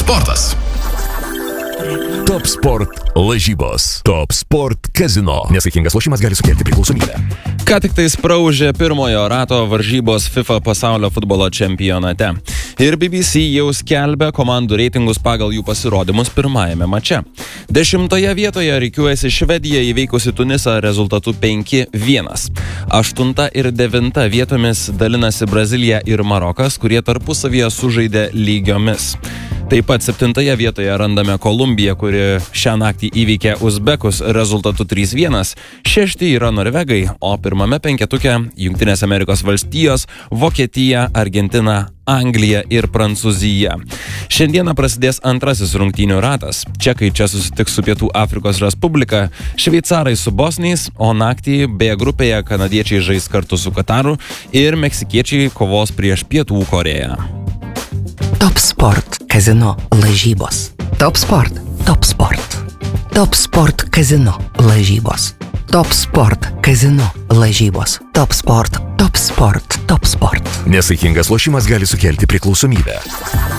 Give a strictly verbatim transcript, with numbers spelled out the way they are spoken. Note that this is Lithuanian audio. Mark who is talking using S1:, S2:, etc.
S1: sportas.
S2: Top Sport lažybos. Top Sport kazino. Nesaikingas lošimas gali sukelti priklausomybę.
S3: Ką tik tai spraužė pirmojo rato varžybos FIFA pasaulio futbolo čempionate. Ir B B C jau skelbia komandų reitingus pagal jų pasirodymus pirmajame mače. Dešimtoje vietoje rikiuojasi Švedija įveikusi Tunisą rezultatu penki vienas. Aštunta ir devinta vietomis dalinasi Brazilija ir Marokas, kurie tarpusavyje sužaidė lygiomis. Taip pat septintoje vietoje randame Kolumbiją, kuri šią naktį įveikė Uzbekus rezultatu trys vienas. Šešti yra Norvegai, o pirmame penketuke Jungtinės Amerikos valstijos, Vokietija, Argentina, Anglija ir Prancūzija. Šiandieną prasidės antrasis rungtynių ratas. Čekai čia susitiks su Pietų Afrikos Respublika, šveicarai su bosniais, o naktį B grupėje kanadiečiai žais kartu su Kataru ir meksikiečiai kovos prieš Pietų Korėją.
S4: Top Sport kazino lažybos. Top Sport, Top Sport. Top Sport kazino lažybos. Top Sport kazino lažybos. Top Sport, Top Sport, Top Sport.
S2: Nesaikingas lošimas gali sukelti priklausomybę.